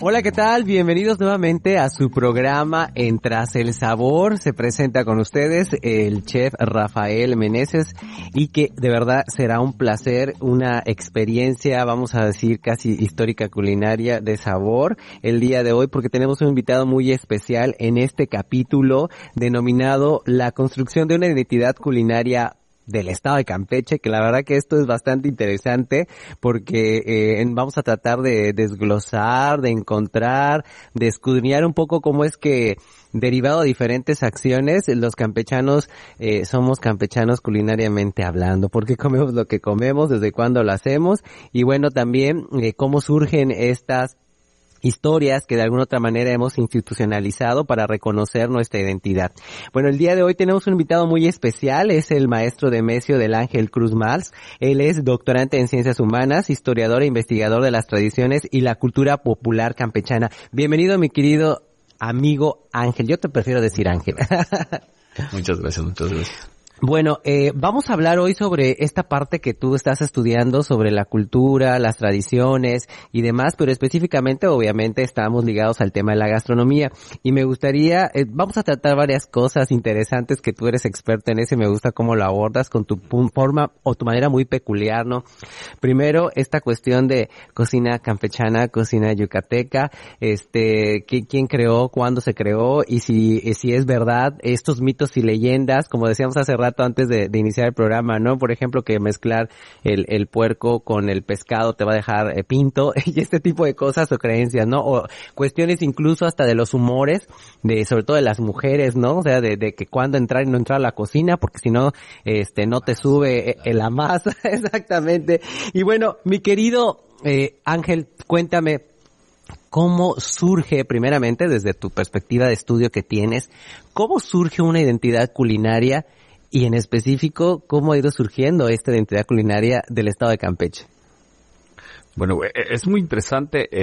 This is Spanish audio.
Hola, ¿qué tal? Bienvenidos nuevamente a su programa En Tras el Sabor. Se presenta con ustedes el chef Rafael Meneses y que de verdad será un placer, una experiencia, vamos a decir casi histórica culinaria de sabor el día de hoy, porque tenemos un invitado muy especial en este capítulo denominado La construcción de una identidad culinaria del estado de Campeche, que la verdad que esto es bastante interesante porque vamos a tratar de desglosar, de encontrar, de escudriñar un poco cómo es que, derivado de diferentes acciones, los campechanos somos campechanos culinariamente hablando, porque comemos lo que comemos, desde cuándo lo hacemos, y bueno, también cómo surgen estas historias que de alguna otra manera hemos institucionalizado para reconocer nuestra identidad. Bueno, el día de hoy tenemos un invitado muy especial, es el maestro Demesio del Ángel Cruz Mals. Él es doctorante en Ciencias Humanas, historiador e investigador de las tradiciones y la cultura popular campechana. Bienvenido, mi querido amigo Ángel. Yo te prefiero decir Ángel. Muchas gracias. Bueno, vamos a hablar hoy sobre esta parte que tú estás estudiando, sobre la cultura, las tradiciones y demás, pero específicamente, obviamente, estamos ligados al tema de la gastronomía. Y me gustaría, vamos a tratar varias cosas interesantes que tú eres experto en eso y me gusta cómo lo abordas con tu forma o tu manera muy peculiar, ¿no? Primero, esta cuestión de cocina campechana, cocina yucateca, quién creó, cuándo se creó y si es verdad, estos mitos y leyendas, como decíamos hace rato, antes de iniciar el programa, ¿no? Por ejemplo, que mezclar el puerco con el pescado te va a dejar pinto y este tipo de cosas o creencias, ¿no? O cuestiones incluso hasta de los humores, sobre todo de las mujeres, ¿no? O sea, de que cuándo entrar y no entrar a la cocina, porque si no, no te sube la masa, exactamente. Y bueno, mi querido Ángel, cuéntame, ¿cómo surge, primeramente, desde tu perspectiva de estudio que tienes, cómo surge una identidad culinaria y en específico, cómo ha ido surgiendo esta identidad culinaria del estado de Campeche? Bueno, es muy interesante